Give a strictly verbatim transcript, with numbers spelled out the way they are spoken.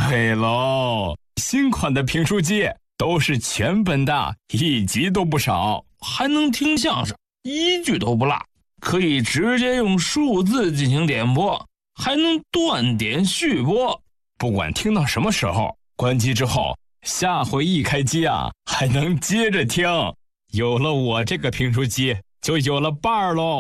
对喽，新款的评书机都是全本的，一集都不少， 还能听相声，一句都不落，可以直接用数字进行点播，还能断点续播， 不管听到什么时候，关机之后，下回一开机啊，还能接着听。有了我这个评书机，就有了伴儿喽。